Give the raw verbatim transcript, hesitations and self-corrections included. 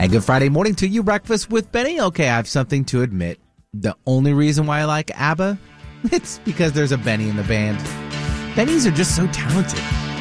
And good Friday morning to you, Breakfast with Benny. Okay, I have something to admit. The only reason why I like ABBA, it's because there's a Benny in the band. Bennies are just so talented.